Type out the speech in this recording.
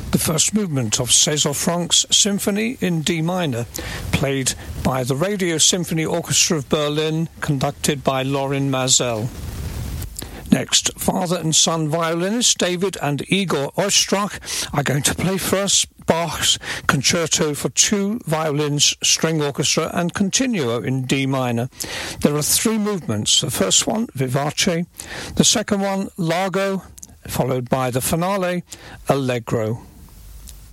The first movement of César Franck's Symphony in D minor, played by the Radio Symphony Orchestra of Berlin, conducted by Lorin Maazel. Next, father and son violinists David and Igor Oistrakh are going to play for us Bach's Concerto for Two Violins, String Orchestra and Continuo in D minor. There are three movements. The first one, Vivace. The second one, Largo, followed by the finale, Allegro.